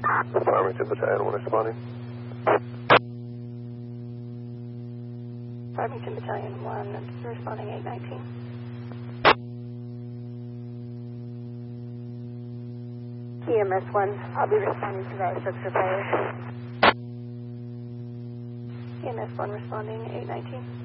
Farmington Battalion 1 responding. Farmington Battalion 1 responding 819. EMS 1, I'll be responding to that structure fire. EMS 1 responding 819.